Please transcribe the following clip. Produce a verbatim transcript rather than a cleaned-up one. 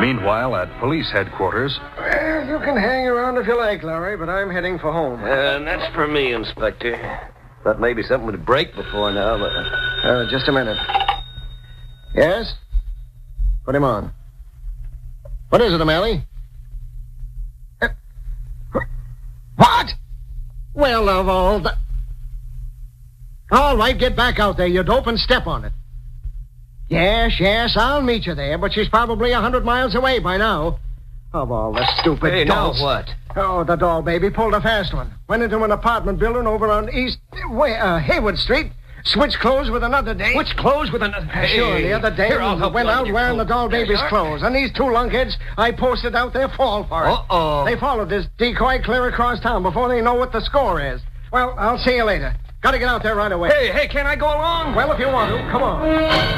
Meanwhile, at police headquarters... Well, you can hang around if you like, Larry, but I'm heading for home. Uh, and that's for me, Inspector. Thought maybe something would break before now, but... Uh, just a minute. Yes? Put him on. What is it, O'Malley? Uh, what? Well, of all the... All right, get back out there, you dope, and step on it. Yes, yes, I'll meet you there, but she's probably a hundred miles away by now. Of all the stupid Hey, now dolls. what? Oh, the doll baby pulled a fast one. Went into an apartment building over on East... Way, uh, Haywood Street. Switched clothes with another date. Which clothes with another... Hey, Sure, the other day here, I'll we help went you out your wearing coat. the doll baby's Yes, sir. clothes. And these two lunkheads I posted out there fall for it. Uh-oh. They followed this decoy clear across town before they know what the score is. Well, I'll see you later. Gotta get out there right away. Hey, hey, can I go along? Well, if you want to, come on.